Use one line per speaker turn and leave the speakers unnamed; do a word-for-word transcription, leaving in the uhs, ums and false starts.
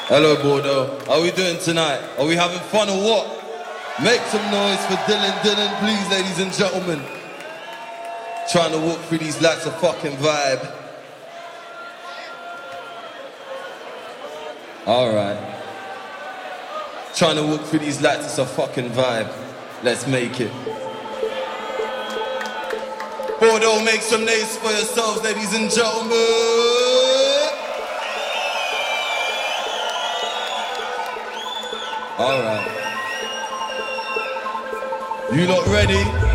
Hello, Bordeaux. How are we doing tonight? Are we having fun or what? Make some noise for Dylan Dylan, please, ladies and gentlemen. Trying to walk through these lights of fucking vibe. Alright. Trying to walk through these lights, it's a fucking vibe. Let's make it. Bordeaux, make some noise for yourselves, ladies and gentlemen. Alright. You lot ready?